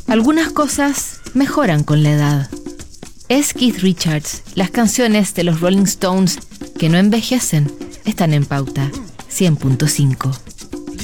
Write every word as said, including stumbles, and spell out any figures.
Algunas cosas mejoran con la edad. Es Keith Richards. Las canciones de los Rolling Stones que no envejecen están en Pauta cien punto cinco.